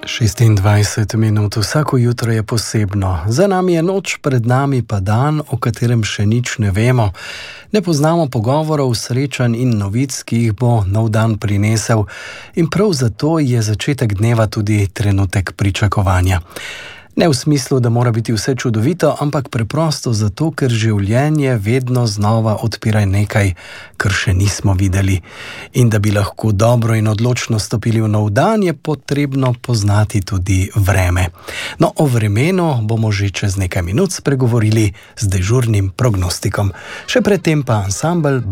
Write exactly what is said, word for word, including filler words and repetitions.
šestindvajset minut vsako jutro je posebno. Za nami je noč, pred nami pa dan, o katerem še nič ne vemo. Ne poznamo pogovorov, srečanj in novic, ki jih bo nov dan prinesel. In prav zato je začetek dneva tudi trenutek pričakovanja. Ne v smislu, da mora biti vse čudovito, ampak preprosto zato, ker življenje vedno znova odpira nekaj, kar še nismo videli. In da bi lahko dobro in odločno stopili v nov dan, je potrebno poznati tudi vreme. No, o vremenu bomo že čez nekaj minut spregovorili z dežurnim prognostikom. Še predtem pa ansambel